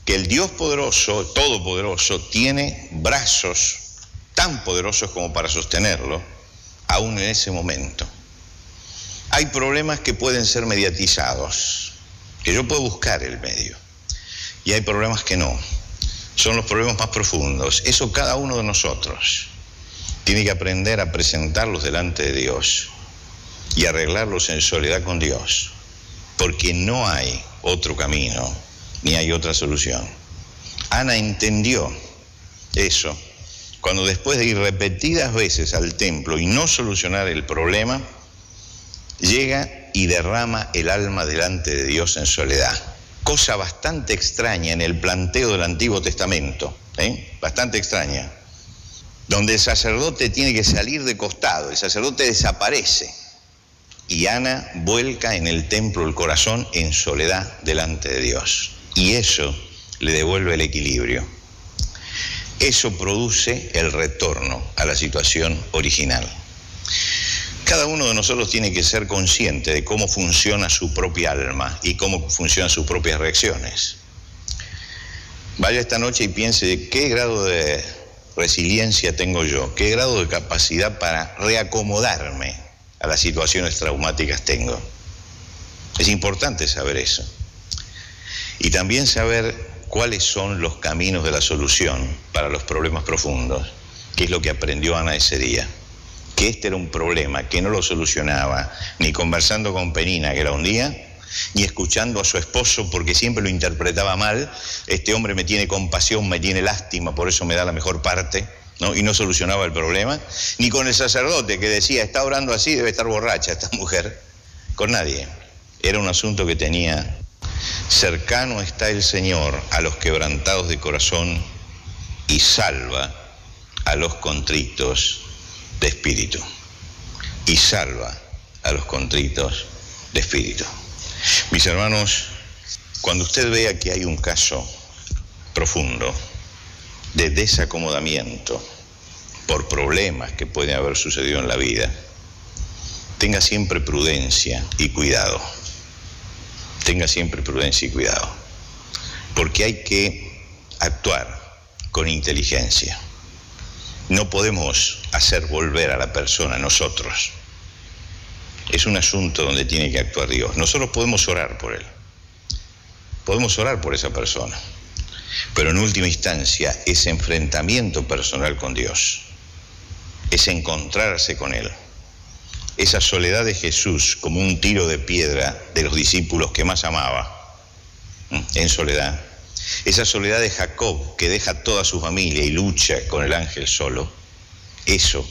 que el Dios poderoso, todopoderoso, tiene brazos tan poderosos como para sostenerlo, aún en ese momento. Hay problemas que pueden ser mediatizados, que yo puedo buscar el medio, y hay problemas que no. Son los problemas más profundos. Eso cada uno de nosotros tiene que aprender a presentarlos delante de Dios y arreglarlos en soledad con Dios, porque no hay otro camino, ni hay otra solución. Ana entendió eso cuando, después de ir repetidas veces al templo y no solucionar el problema, llega y derrama el alma delante de Dios en soledad. Cosa bastante extraña en el planteo del Antiguo Testamento, bastante extraña, donde el sacerdote tiene que salir de costado, el sacerdote desaparece, y Ana vuelca en el templo el corazón en soledad delante de Dios, y eso le devuelve el equilibrio. Eso produce el retorno a la situación original. Cada uno de nosotros tiene que ser consciente de cómo funciona su propia alma y cómo funcionan sus propias reacciones. Vaya esta noche y piense qué grado de resiliencia tengo yo, qué grado de capacidad para reacomodarme a las situaciones traumáticas tengo. Es importante saber eso. Y también saber cuáles son los caminos de la solución para los problemas profundos, que es lo que aprendió Ana ese día. Que este era un problema que no lo solucionaba ni conversando con Penina, que era un día, ni escuchando a su esposo porque siempre lo interpretaba mal. Este hombre me tiene compasión, me tiene lástima, por eso me da la mejor parte, ¿no? Y no solucionaba el problema. Ni con el sacerdote que decía, está orando así, debe estar borracha esta mujer. Con nadie. Era un asunto que tenía: cercano está el Señor a los quebrantados de corazón y salva a los contritos de espíritu. Y salva a los contritos de espíritu. Mis hermanos, cuando usted vea que hay un caso profundo de desacomodamiento por problemas que pueden haber sucedido en la vida, tenga siempre prudencia y cuidado. Tenga siempre prudencia y cuidado, porque hay que actuar con inteligencia. No podemos hacer volver a la persona nosotros. Es un asunto donde tiene que actuar Dios. Nosotros podemos orar por él. Podemos orar por esa persona. Pero en última instancia, ese enfrentamiento personal con Dios, es encontrarse con él. Esa soledad de Jesús como un tiro de piedra de los discípulos que más amaba, en soledad. Esa soledad de Jacob que deja toda su familia y lucha con el ángel solo. Eso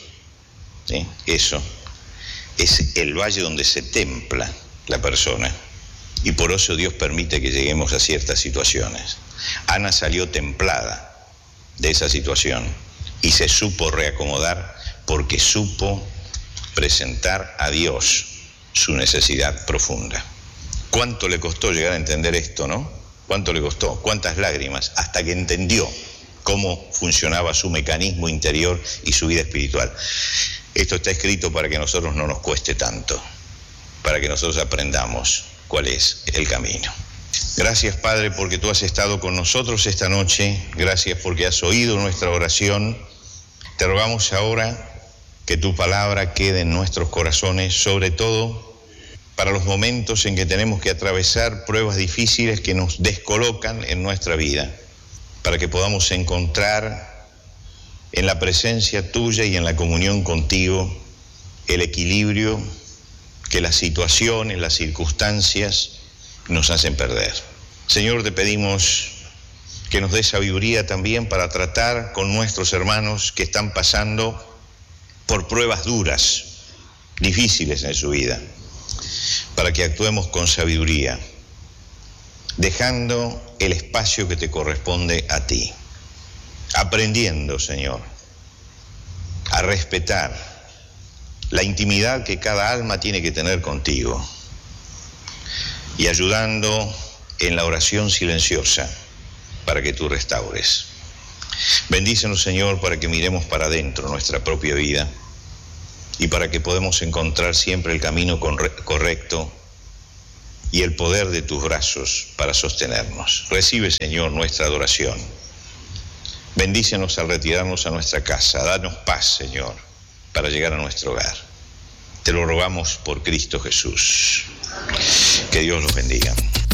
es el valle donde se templa la persona. Y por eso Dios permite que lleguemos a ciertas situaciones. Ana salió templada de esa situación y se supo reacomodar porque supo presentar a Dios su necesidad profunda. ¿Cuánto le costó llegar a entender esto, no? ¿Cuánto le costó? ¿Cuántas lágrimas? Hasta que entendió cómo funcionaba su mecanismo interior y su vida espiritual. Esto está escrito para que a nosotros no nos cueste tanto, para que nosotros aprendamos cuál es el camino. Gracias, Padre, porque tú has estado con nosotros esta noche. Gracias porque has oído nuestra oración. Te rogamos ahora que tu palabra quede en nuestros corazones, sobre todo para los momentos en que tenemos que atravesar pruebas difíciles que nos descolocan en nuestra vida, para que podamos encontrar en la presencia tuya y en la comunión contigo el equilibrio que las situaciones, las circunstancias nos hacen perder. Señor, te pedimos que nos des sabiduría también para tratar con nuestros hermanos que están pasando por pruebas duras, difíciles en su vida, para que actuemos con sabiduría, dejando el espacio que te corresponde a ti, aprendiendo, Señor, a respetar la intimidad que cada alma tiene que tener contigo y ayudando en la oración silenciosa para que tú restaures. Bendícenos, Señor, para que miremos para adentro nuestra propia vida y para que podamos encontrar siempre el camino correcto y el poder de tus brazos para sostenernos. Recibe, Señor, nuestra adoración. Bendícenos al retirarnos a nuestra casa. Danos paz, Señor, para llegar a nuestro hogar. Te lo rogamos por Cristo Jesús. Que Dios los bendiga.